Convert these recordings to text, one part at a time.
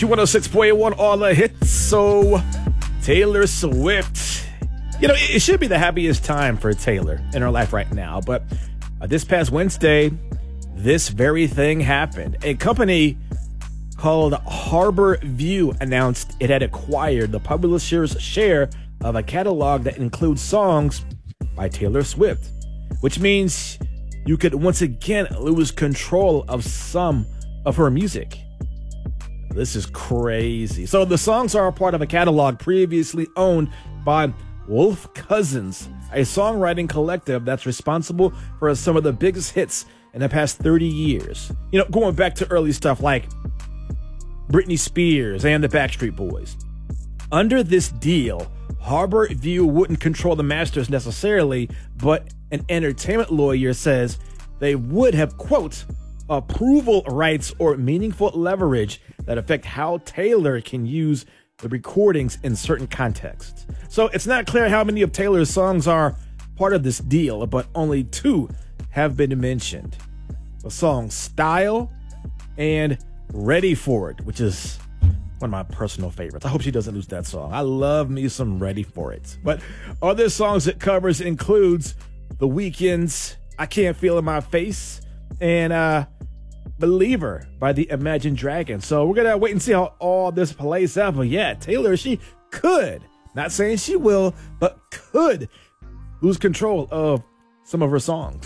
Q106.1 all the hits. So, Taylor Swift. You know, it should be the happiest time for Taylor in her life right now. But this past Wednesday, this very thing happened. A company called Harbor View announced it had acquired the publisher's share of a catalog that includes songs by Taylor Swift, which means you could once again lose control of some of her music. This is crazy. So the songs are a part of a catalog previously owned by Wolf Cousins, a songwriting collective that's responsible for some of the biggest hits in the past 30 years. You know, going back to early stuff like Britney Spears and the Backstreet Boys. Under this deal, Harbor View wouldn't control the masters necessarily, but an entertainment lawyer says they would have, quote, approval rights or meaningful leverage that affect how Taylor can use the recordings in certain contexts. So it's not clear how many of Taylor's songs are part of this deal, but only 2 have been mentioned. The song Style and Ready For It, which is one of my personal favorites. I hope she doesn't lose that song. I love me some Ready For It. But other songs it covers includes The Weeknd's I Can't Feel In My Face and Believer by the Imagine Dragons. So we're going to wait and see how all this plays out. But yeah, Taylor, she could, not saying she will, but could lose control of some of her songs.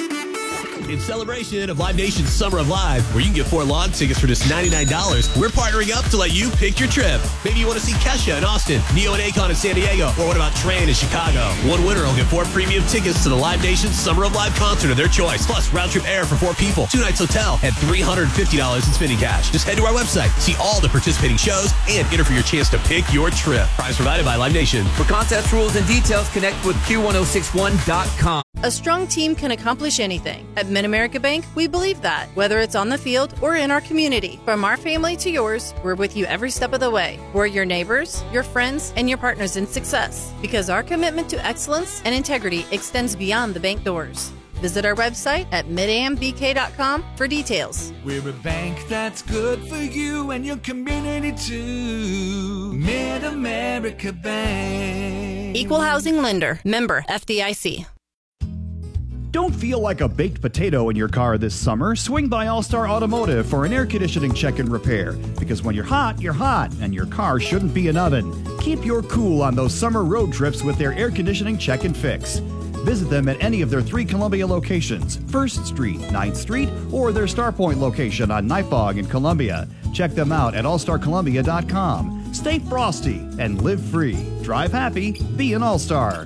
In celebration of Live Nation's Summer of Live, where you can get 4 lawn tickets for just $99, we're partnering up to let you pick your trip. Maybe you want to see Kesha in Austin, Neo and Akon in San Diego, or what about Tran in Chicago? One winner will get 4 premium tickets to the Live Nation's Summer of Live concert of their choice, plus round-trip air for 4 people, 2 nights hotel, and $350 in spending cash. Just head to our website, see all the participating shows, and enter for your chance to pick your trip. Prize provided by Live Nation. For contest rules and details, connect with Q1061.com. A strong team can accomplish anything. At Mid-America Bank, we believe that. Whether it's on the field or in our community, from our family to yours, we're with you every step of the way. We're your neighbors, your friends, and your partners in success. Because our commitment to excellence and integrity extends beyond the bank doors. Visit our website at midambk.com for details. We're a bank that's good for you and your community too. Mid-America Bank. Equal housing lender. Member FDIC. Don't feel like a baked potato in your car this summer. Swing by All-Star Automotive for an air conditioning check and repair. Because when you're hot, and your car shouldn't be an oven. Keep your cool on those summer road trips with their air conditioning check and fix. Visit them at any of their 3 Columbia locations, 1st Street, 9th Street, or their Starpoint location on Nightfog in Columbia. Check them out at allstarcolumbia.com. Stay frosty and live free. Drive happy, be an All-Star.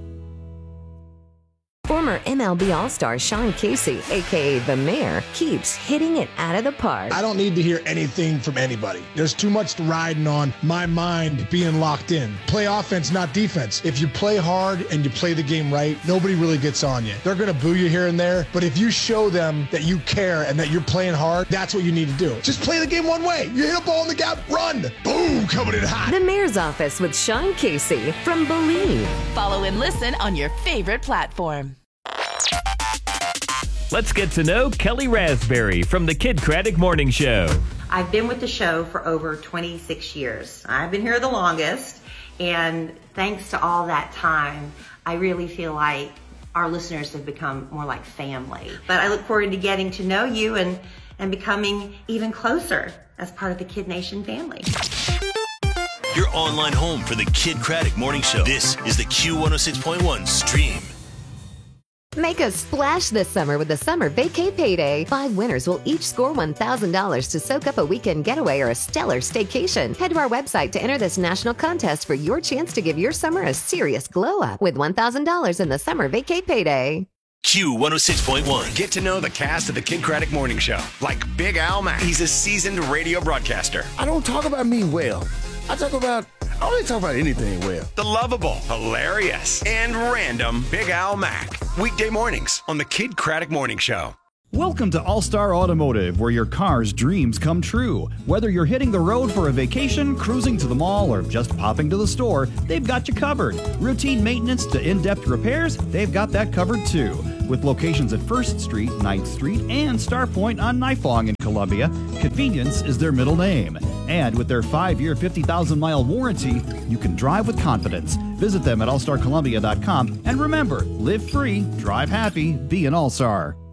Former MLB All-Star Sean Casey, a.k.a. The Mayor, keeps hitting it out of the park. I don't need to hear anything from anybody. There's too much riding on my mind being locked in. Play offense, not defense. If you play hard and you play the game right, nobody really gets on you. They're going to boo you here and there, but if you show them that you care and that you're playing hard, that's what you need to do. Just play the game one way. You hit a ball in the gap, run. Boom, coming in hot. The Mayor's Office with Sean Casey from Believe. Follow and listen on your favorite platform. Let's get to know Kelly Raspberry from the Kid Craddock Morning Show. I've been with the show for over 26 years. I've been here the longest, and thanks to all that time, I really feel like our listeners have become more like family. But I look forward to getting to know you and becoming even closer as part of the Kid Nation family. Your online home for the Kid Craddock Morning Show. This is the Q106.1 stream. Make a splash this summer with the Summer Vacay Payday. 5 winners will each score $1,000 to soak up a weekend getaway or a stellar staycation. Head to our website to enter this national contest for your chance to give your summer a serious glow up with $1,000 in the Summer Vacay Payday. Q106.1. Get to know the cast of the Kid Craddock Morning Show, like Big Al Mack. He's a seasoned radio broadcaster. I don't talk about me well. I only talk about anything well. The lovable, hilarious, and random Big Al Mack. Weekday mornings on the Kid Craddock Morning Show. Welcome to All-Star Automotive, where your car's dreams come true. Whether you're hitting the road for a vacation, cruising to the mall, or just popping to the store, they've got you covered. Routine maintenance to in-depth repairs, they've got that covered too. With locations at 1st Street, 9th Street, and Star Point on Nifong in Columbia, convenience is their middle name. And with their 5-year, 50,000-mile warranty, you can drive with confidence. Visit them at allstarcolumbia.com. And remember, live free, drive happy, be an All-Star.